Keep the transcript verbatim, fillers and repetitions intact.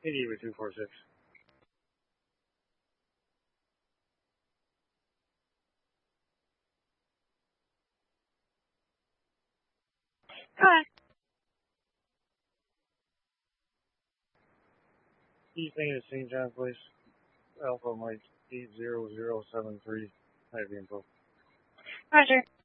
eighty over two four six. Hi. East Main at Saint John Place. Alpha Mike eight zero zero seven three. I have the info. Roger.